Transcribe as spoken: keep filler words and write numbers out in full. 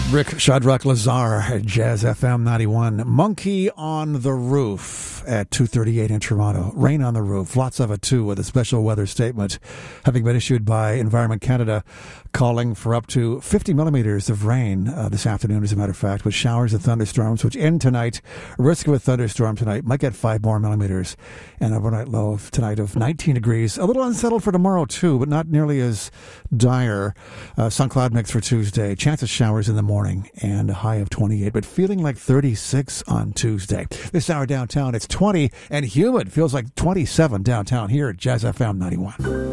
Rick Shadrach Lazar at Jazz F M ninety-one. Monkey on the Roof at two thirty-eight in Toronto. Rain on the roof. Lots of it, too, with a special weather statement having been issued by Environment Canada calling for up to fifty millimeters of rain uh, this afternoon, as a matter of fact, with showers and thunderstorms, which end tonight. Risk of a thunderstorm tonight. Might get five more millimeters. And overnight low of tonight of nineteen degrees. A little unsettled for tomorrow, too, but not nearly as dire. Uh, sun cloud mix for Tuesday. Chance of showers in the morning and a high of twenty-eight, but feeling like thirty-six on Tuesday. This hour downtown, it's twenty and humid. Feels like twenty-seven downtown here at Jazz F M ninety-one.